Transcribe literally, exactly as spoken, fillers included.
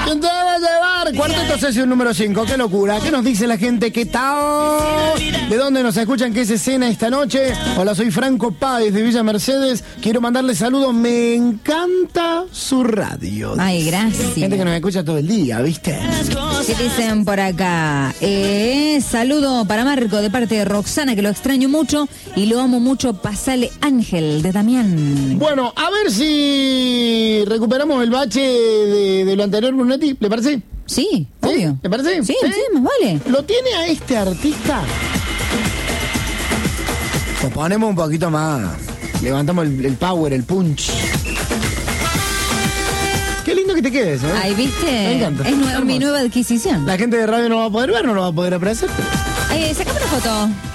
¿Quién te va a llevar? Cuarteto sesión número cinco. Qué locura. ¿Qué nos dice la gente? ¿Qué tal? ¿De dónde nos escuchan? ¿Qué se cena esta noche? Hola, soy Franco Páez de Villa Mercedes. Quiero mandarle saludos. Me encanta su radio. Ay, gracias. Gente que nos escucha todo el día, ¿viste? ¿Qué dicen por acá? Eh, saludo para Marco de parte de Roxana, que lo extraño mucho y lo amo mucho. Pasale Ángel de Damián. Bueno, a ver si recuperamos el bache de, de lo anterior, Brunetti. ¿Le parece? Sí, ¿Sí? obvio. ¿Le parece? Sí, sí, más vale. ¿Lo tiene a este artista? Lo ponemos un poquito más. Levantamos el, el power, el punch. Qué lindo que te quedes, ¿eh? Ahí, ¿viste? Me encanta. Es nue- mi nueva adquisición. La gente de radio no lo va a poder ver, no lo va a poder apreciar. Eh, sacame una foto.